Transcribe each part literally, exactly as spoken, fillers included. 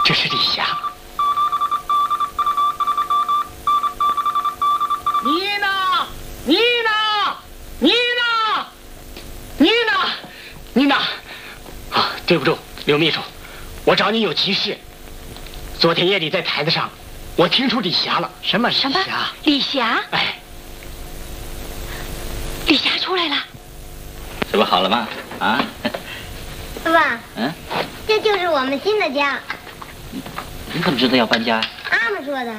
这是李霞。 妮娜，妮娜，妮娜，妮娜，妮娜！啊，对不住，刘秘书，我找你有急事。昨天夜里在台子上，我听出李霞了。 什么什么？ 霞？ 李霞？ 哎， 李霞出来了。 这不好了吗？啊？ 爸爸， 嗯， 这就是我们新的家。 你怎么知道要搬家？ 阿妈说的。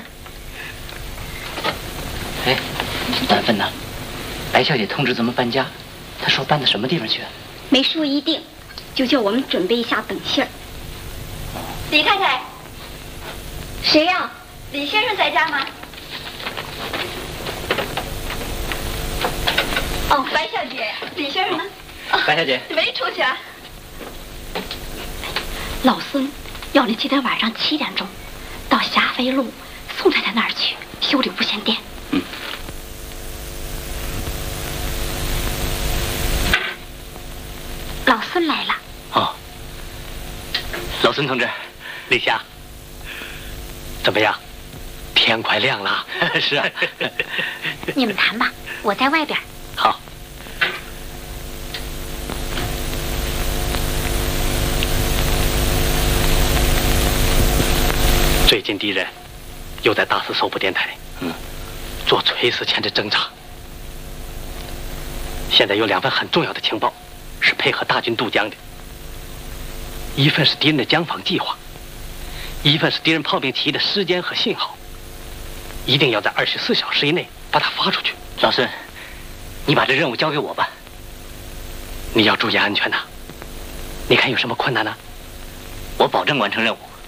哎，丹芬呐，白小姐通知咱们搬家，她说搬到什么地方去？ 没说一定，就叫我们准备一下等信儿。李太太，谁呀？李先生在家吗？哦，白小姐，李先生呢？ 白小姐， 没出去啊。老孙要你今天晚上七点钟到霞飞路宋太太那儿去修理无线电。 嗯。 老孙来了。 哦，老孙同志，李霞，怎么样？天快亮了。是啊。 你们谈吧，我在外边。 好。最近敌人又在大肆搜捕电台， 嗯， 做垂死前的侦查。现在有两份很重要的情报，是配合大军渡江的。一份是敌人的江防计划，一份是敌人炮兵起义的时间和信号。一定要在二十四小时以内把它发出去。 老孙，你把这任务交给我吧。 你要注意安全呐。你看有什么困难呢？ 我保证完成任务。